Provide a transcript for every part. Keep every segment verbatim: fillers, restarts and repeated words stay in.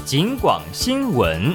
警广新闻。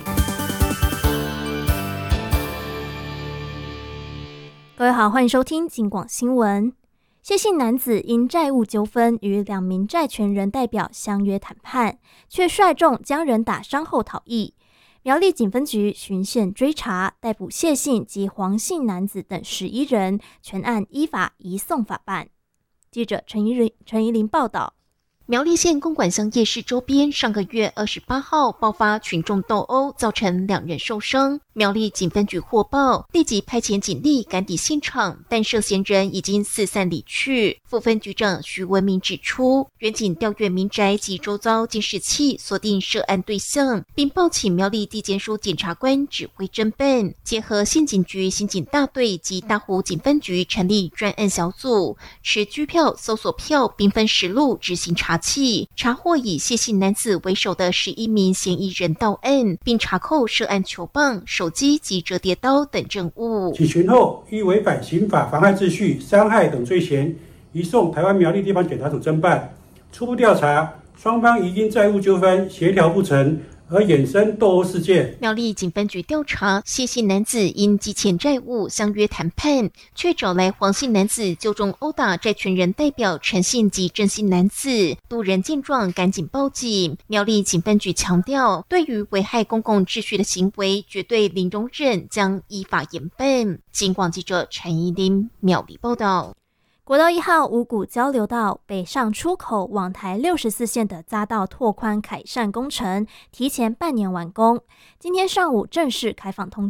各位好，欢迎收听警广新闻。谢姓男子因债务纠纷与两名债权人代表相约谈判，却率众将人打伤后逃逸。苗栗警分局循线追查，逮捕谢姓及黄姓男子等十一人，全案依法移送法办。记者陈怡玲陈怡玲报道。 苗栗县公馆乡夜市周边上个月二十八号爆发群众斗殴，造成两人受伤。苗栗警分局获报，立即派遣警力赶抵现场，但涉嫌人已经四散离去。副分局长徐文明指出，远警调阅民宅及周遭监视器，锁定涉案对象，并报请苗栗地检署检察官指挥侦办，结合县警局刑警大队及大湖警分局成立专案小组，持居票、搜索票、兵分十路执行查器，查获以谢姓男子为首的十一名嫌疑人到案，并查扣涉案球棒、手机及折叠刀等证物。 起询后，依违反刑法妨害秩序、伤害等罪嫌，移送台湾苗栗地方检察署侦办。初步调查，双方已因债务纠纷协调不成而衍生斗殴事件。 苗栗警分局调查，谢姓男子因积欠债务相约谈判，却找来黄姓男子就中殴打债权人代表陈姓及郑姓男子。路人见状赶紧报警。苗栗警分局强调，对于危害公共秩序的行为绝对零容忍，将依法严办。警广记者陈怡玲苗栗报道。 国道一号五股交流道北上出口往台六十四线的匝道拓宽改善工程提前半年完工，今天上午正式开放通